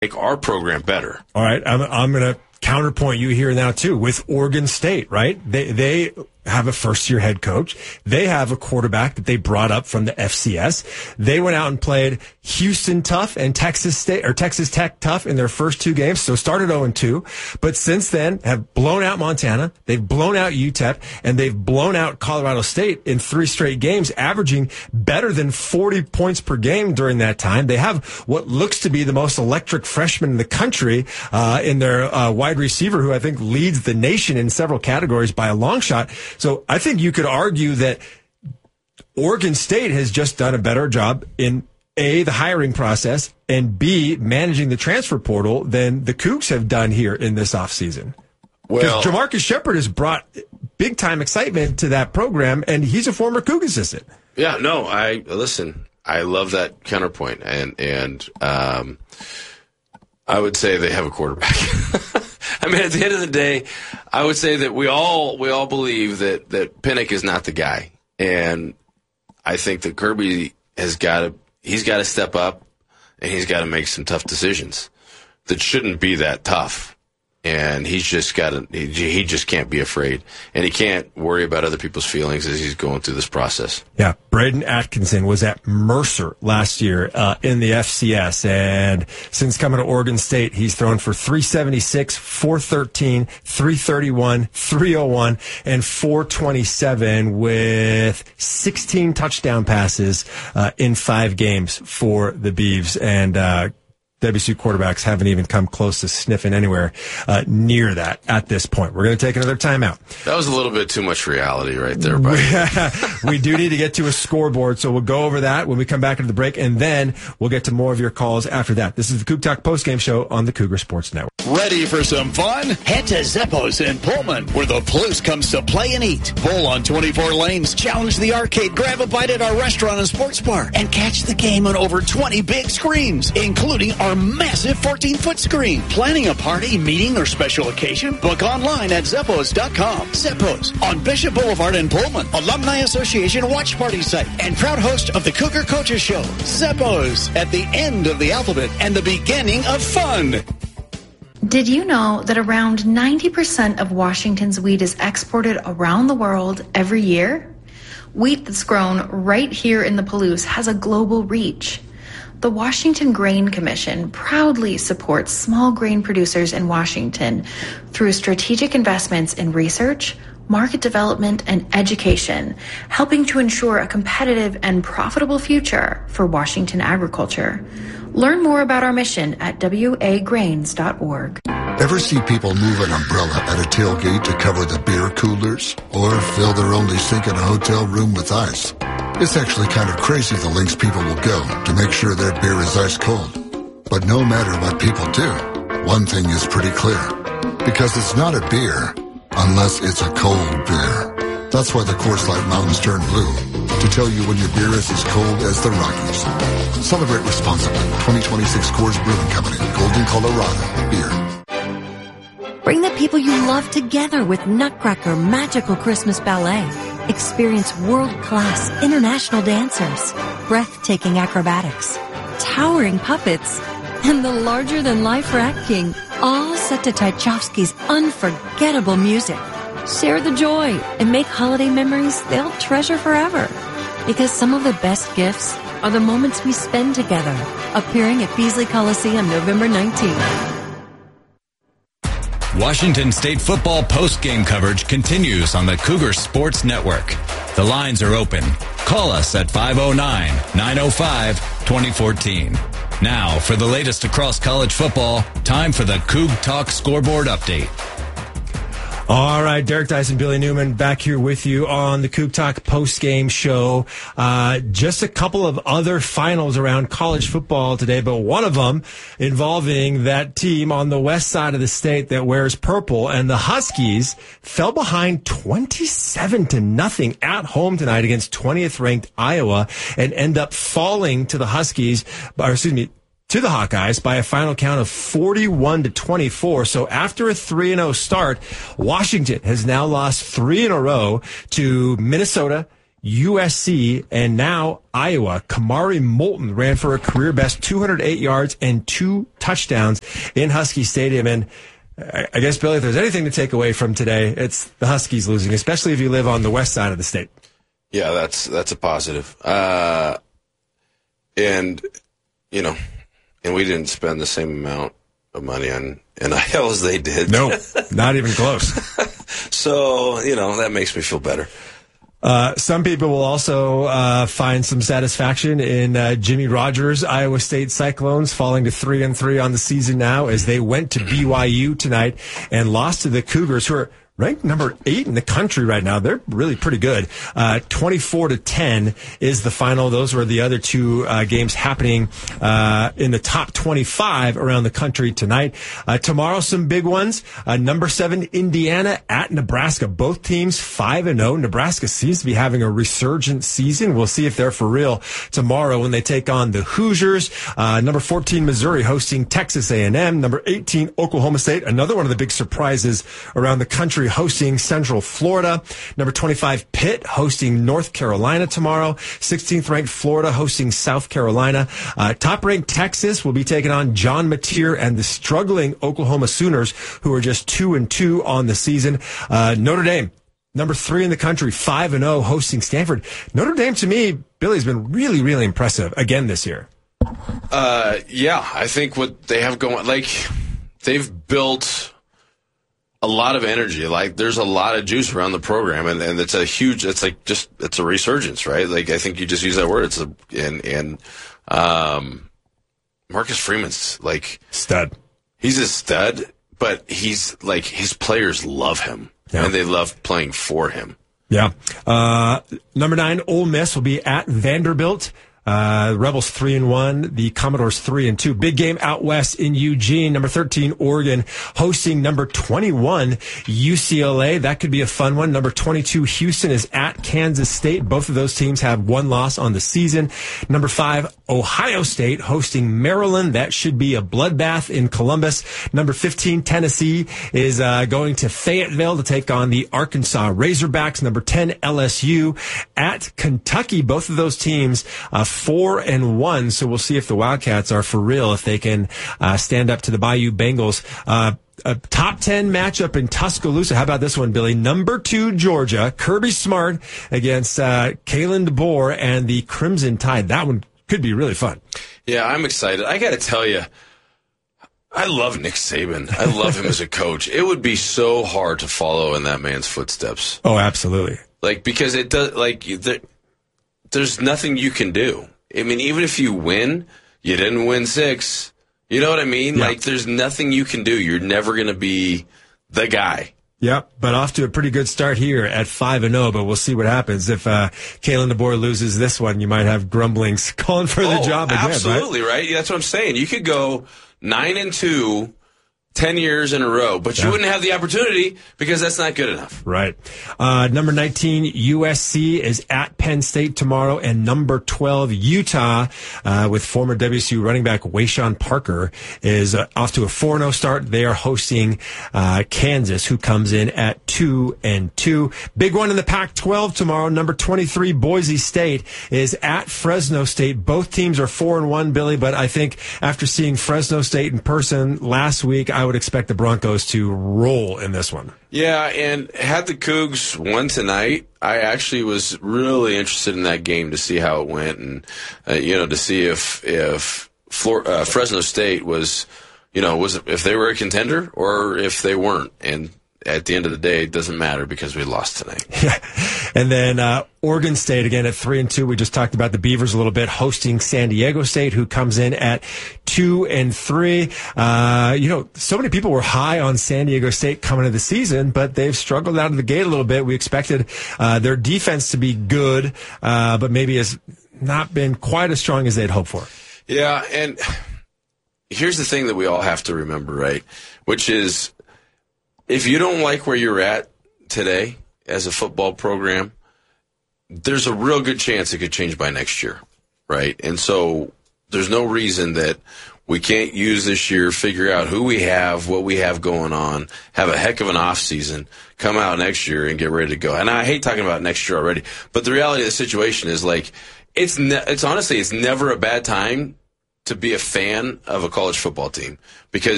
make our program better. All right, I'm going to counterpoint you here now, too, with Oregon State, right? They have a first-year head coach. They have a quarterback that they brought up from the FCS. They went out and played Houston tough and Texas Tech tough in their first two games, so started 0-2. But since then, have blown out Montana, they've blown out UTEP, and they've blown out Colorado State in 3 straight games, averaging better than 40 points per game during that time. They have what looks to be the most electric freshman in the country in their wide receiver, who I think leads the nation in several categories by a long shot. So I think you could argue that Oregon State has just done a better job in A, the hiring process, and B, managing the transfer portal than the Cougs have done here in this offseason. Because Jamarcus Shepard has brought big-time excitement to that program, and he's a former Coug assistant. Yeah, no, I love that counterpoint, and I would say they have a quarterback. I mean, at the end of the day, I would say that we all believe that Pinnock is not the guy, and I think that Kirby he's got to step up, and he's got to make some tough decisions that shouldn't be that tough. And he just can't be afraid, and he can't worry about other people's feelings as he's going through this process. Yeah, Braden Atkinson was at Mercer last year in the FCS, and since coming to Oregon State, he's thrown for 376, 413, 331, 301, and 427 with 16 touchdown passes in 5 games for the Beavs, and WSU quarterbacks haven't even come close to sniffing anywhere near that at this point. We're going to take another timeout. That was a little bit too much reality right there, buddy. We do need to get to a scoreboard, so we'll go over that when we come back into the break, and then we'll get to more of your calls after that. This is the Coug Talk postgame show on the Cougar Sports Network. Ready for some fun? Head to Zeppos in Pullman, where the Palouse comes to play and eat. Bowl on 24 lanes, challenge the arcade, grab a bite at our restaurant and sports bar, and catch the game on over 20 big screens, including our massive 14-foot screen. Planning a party, meeting, or special occasion? Book online at Zeppos.com. Zeppos on Bishop Boulevard in Pullman, Alumni Association watch party site, and proud host of the Cougar Coaches Show. Zeppos, at the end of the alphabet and the beginning of fun. Did you know that around 90% of Washington's wheat is exported around the world every year? Wheat that's grown right here in the Palouse has a global reach. The Washington Grain Commission proudly supports small grain producers in Washington through strategic investments in research, market development, and education, helping to ensure a competitive and profitable future for Washington agriculture. Learn more about our mission at wagrains.org. Ever see people move an umbrella at a tailgate to cover the beer coolers? Or fill their only sink in a hotel room with ice? It's actually kind of crazy the lengths people will go to make sure their beer is ice cold. But no matter what people do, one thing is pretty clear. Because it's not a beer unless it's a cold beer. That's why the Coors Light mountains turn blue, to tell you when your beer is as cold as the Rockies. Celebrate responsibly. 2026 Coors Brewing Company, Golden, Colorado. Beer. Bring the people you love together with Nutcracker Magical Christmas Ballet. Experience world-class international dancers, breathtaking acrobatics, towering puppets, and the larger-than-life Rat King, all set to Tchaikovsky's unforgettable music. Share the joy and make holiday memories they'll treasure forever. Because some of the best gifts are the moments we spend together. Appearing at Beasley Coliseum November 19th. Washington State football post-game coverage continues on the Cougar Sports Network. The lines are open. Call us at 509-905-2014. Now, for the latest across college football, time for the Coug Talk scoreboard update. All right, Derek Dyson, Billy Newman back here with you on the Coug Talk post-game show. Just a couple of other finals around college football today, but one of them involving that team on the west side of the state that wears purple, and the Huskies fell behind 27-0 at home tonight against 20th-ranked Iowa and end up falling to the Huskies, to the Hawkeyes by a final count of 41-24. So after a 3-0 start, Washington has now lost 3 in a row to Minnesota, USC, and now Iowa. Kamari Moulton ran for a career-best 208 yards and 2 touchdowns in Husky Stadium. And I guess, Billy, if there's anything to take away from today, it's the Huskies losing, especially if you live on the west side of the state. Yeah, that's a positive. And we didn't spend the same amount of money on NIL as they did. No, not even close. So, that makes me feel better. Some people will also find some satisfaction in Jimmy Rogers' Iowa State Cyclones falling to 3-3 on the season now as they went to BYU tonight and lost to the Cougars, who are ranked number 8 in the country right now. They're really pretty good. 24-10 is the final. Those were the other 2 games happening in the top 25 around the country tonight. Tomorrow, some big ones. Number 7, Indiana at Nebraska. Both teams 5-0. Nebraska seems to be having a resurgent season. We'll see if they're for real tomorrow when they take on the Hoosiers. Number 14, Missouri hosting Texas A&M. Number 18, Oklahoma State. Another one of the big surprises around the country, hosting Central Florida. Number 25, Pitt hosting North Carolina tomorrow. 16th ranked Florida hosting South Carolina. Top ranked Texas will be taking on John Mateer and the struggling Oklahoma Sooners, who are just 2-2 on the season. Notre Dame, number 3 in the country, 5-0 hosting Stanford. Notre Dame, to me, Billy, has been really, really impressive again this year. Yeah, I think what they have going, they've built a lot of energy. There's a lot of juice around the program, and it's a huge, it's a resurgence, right? I think you just use that word. Marcus Freeman's stud. He's a stud, but he's his players love him, and they love playing for him. Yeah. Number 9, Ole Miss will be at Vanderbilt. Rebels 3-1, the Commodores 3-2. Big game out west in Eugene. Number 13, Oregon hosting number 21, UCLA. That could be a fun one. Number 22, Houston is at Kansas State. Both of those teams have 1 loss on the season. Number 5, Ohio State hosting Maryland. That should be a bloodbath in Columbus. Number 15, Tennessee is going to Fayetteville to take on the Arkansas Razorbacks. Number 10, LSU at Kentucky. Both of those teams 4-1, so we'll see if the Wildcats are for real, if they can stand up to the Bayou Bengals. A top 10 matchup in Tuscaloosa. How about this one, Billy? Number 2, Georgia, Kirby Smart against Kalen DeBoer and the Crimson Tide. That one could be really fun. Yeah, I'm excited. I got to tell you, I love Nick Saban. I love him as a coach. It would be so hard to follow in that man's footsteps. Oh, absolutely. Because it does, there's nothing you can do. I mean, even if you win, you didn't win 6. You know what I mean? Yeah. There's nothing you can do. You're never going to be the guy. Yep, but off to a pretty good start here at 5-0, but we'll see what happens. If Kalen DeBoer loses this one, you might have grumblings calling for the job again, absolutely, right? That's what I'm saying. You could go 9-2, 10 years in a row, but you wouldn't have the opportunity because that's not good enough. Right. Number 19, USC is at Penn State tomorrow, and number 12, Utah, with former WSU running back Wayshawn Parker, is off to a 4-0 start. They are hosting Kansas, who comes in at 2-2. Big one in the Pac-12 tomorrow. Number 23, Boise State is at Fresno State. Both teams are 4-1, Billy, but I think after seeing Fresno State in person last week, I would expect the Broncos to roll in this one. Yeah, and had the Cougs won tonight, I actually was really interested in that game to see how it went, and to see if Fresno State was if they were a contender or if they weren't. And at the end of the day, it doesn't matter because we lost tonight. Yeah. And then Oregon State, again, at 3-2. We just talked about the Beavers a little bit, hosting San Diego State, who comes in at 2-3. So many people were high on San Diego State coming into the season, but they've struggled out of the gate a little bit. We expected their defense to be good, but maybe has not been quite as strong as they'd hoped for. Yeah, and here's the thing that we all have to remember, right, which is, if you don't like where you're at today as a football program, there's a real good chance it could change by next year, right? And so there's no reason that we can't use this year, figure out who we have, what we have going on, have a heck of an off season, come out next year and get ready to go. And I hate talking about next year already, but the reality of the situation is like, it's honestly, it's never a bad time to be a fan of a college football team, because